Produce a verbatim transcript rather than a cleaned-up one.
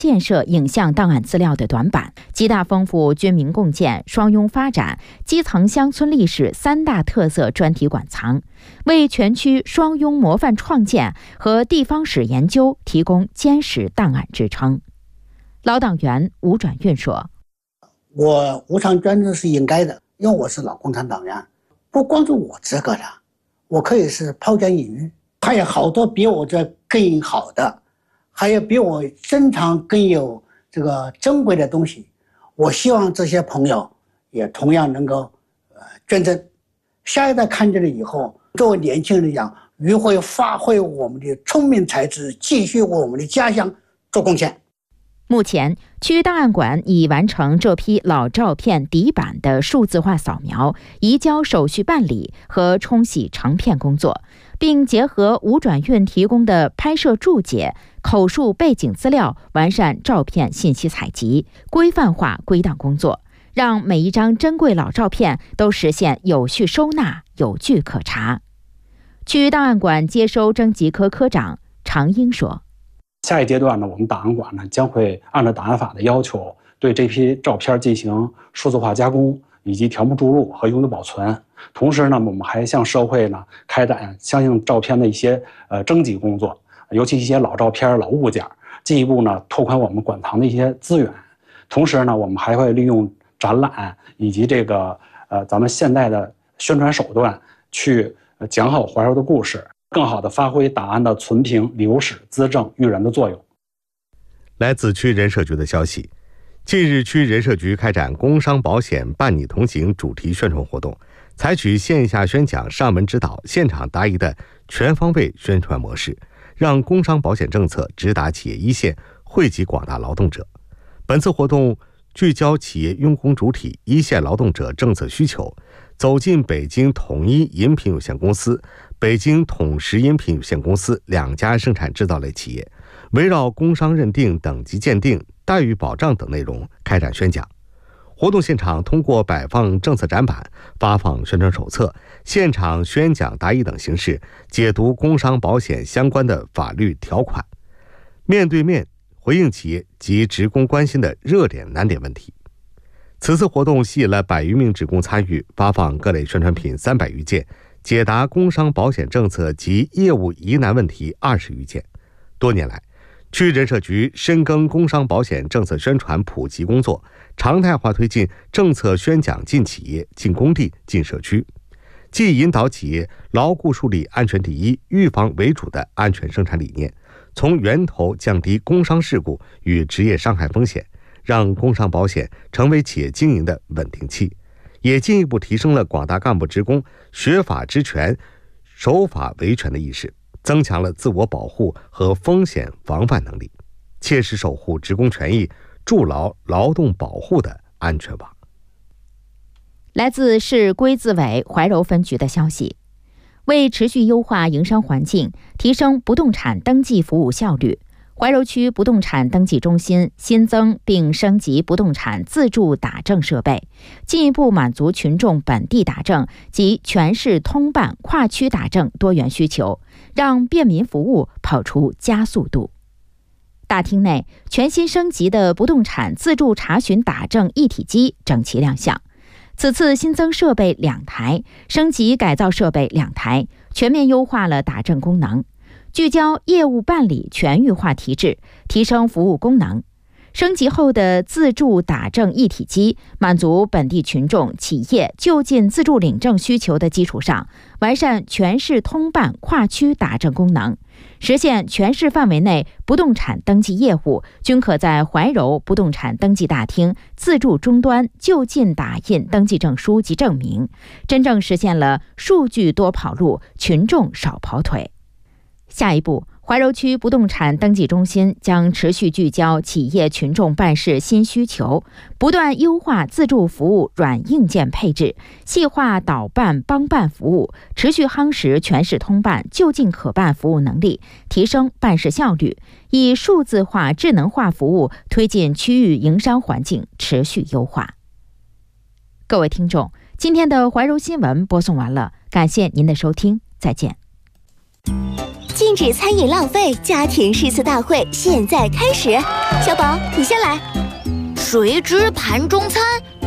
建设影像档案资料的短板，极大丰富军民共建、双拥发展、基层乡村历史三大特色专题馆藏，为全区双拥模范创建和地方史研究提供坚实档案支撑。老党员吴转运说：“ 我无偿捐赠是应该的，因为我是老共产党员，不光是我这个的，我可以是抛砖引玉，还有好多比我这更好的。”还有比我珍藏更有这个珍贵的东西，我希望这些朋友也同样能够呃捐赠。下一代看见了以后，作为年轻人讲，如何发挥我们的聪明才智，继续为我们的家乡做贡献。 目前，区档案馆已完成这批老照片底板的数字化扫描、移交手续办理和冲洗成片工作，并结合吴转运提供的拍摄注解、口述背景资料，完善照片信息采集、规范化归档工作，让每一张珍贵老照片都实现有序收纳、有据可查。区档案馆接收征集科科长常英说：“ 下一阶段呢，我们档案馆呢将会按照档案法的要求，对这批照片进行数字化加工，以及条目注入和永久保存。同时呢，我们还向社会呢开展相应照片的一些呃征集工作，尤其一些老照片、老物件，进一步呢拓宽我们馆藏的一些资源。同时呢，我们还会利用展览以及这个呃咱们现代的宣传手段，去讲好怀柔的故事。”更好地发挥档案的存凭、流史、资政、育人的作用。 来自区人社局的消息，近日区人社局开展工商保险伴你同行主题宣传活动，采取线下宣讲、上门指导、现场答疑的全方位宣传模式，让工商保险政策直达企业一线，惠及广大劳动者。本次活动聚焦企业用工主体、一线劳动者政策需求，走进北京统一饮品有限公司、北京统食饮品有限公司两家生产制造类企业，围绕工商认定、等级鉴定、待遇保障等内容开展宣讲。活动现场通过摆放政策展板、发放宣传手册、现场宣讲答疑等形式，解读工商保险相关的法律条款，面对面回应企业及职工关心的热点难点问题。此次活动吸引了百余名职工参与，发放各类宣传品三百余件，解答工商保险政策及业务疑难问题二十余件。多年来，区人社局深耕工商保险政策宣传普及工作，常态化推进政策宣讲进企业、进工地、进社区，既引导企业牢固树立安全第一、预防为主的安全生产理念，从源头降低工伤事故与职业伤害风险，让工商保险成为企业经营的稳定器，也进一步提升了广大干部职工学法知权、守法维权的意识，增强了自我保护和风险防范能力，切实守护职工权益，筑牢劳动保护的安全网。 来自市规资委怀柔分局的消息，为持续优化营商环境，提升不动产登记服务效率，怀柔区不动产登记中心新增并升级不动产自助打证设备，进一步满足群众本地打证及全市通办跨区打证多元需求，让便民服务跑出加速度。大厅内全新升级的不动产自助查询打证一体机整齐亮相。此次新增设备两台，升级改造设备两台，全面优化了打证功能，聚焦业务办理全域化提质，提升服务功能。升级后的自助打证一体机，满足本地群众、企业就近自助领证需求的基础上，完善全市通办跨区打证功能，实现全市范围内不动产登记业务均可在怀柔不动产登记大厅自助终端就近打印登记证书及证明，真正实现了数据多跑路，群众少跑腿。下一步，怀柔区不动产登记中心将持续聚焦企业群众办事新需求，不断优化自助服务软硬件配置，细化导办帮办服务，持续夯实全市通办就近可办服务能力，提升办事效率，以数字化智能化服务推进区域营商环境持续优化。各位听众，今天的怀柔新闻播送完了，感谢您的收听，再见。 禁止餐饮浪费家庭诗词大会现在开始。小宝，你先来。 谁知盘中餐，